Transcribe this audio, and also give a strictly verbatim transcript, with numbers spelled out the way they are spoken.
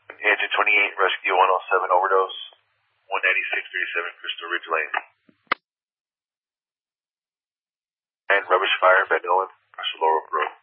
Engine twenty-eight, Rescue one oh seven, overdose. one ninety-six thirty-seven, Crystal Ridge Lane. And rubbish fire, Van Nolan, Russell Laurel Road.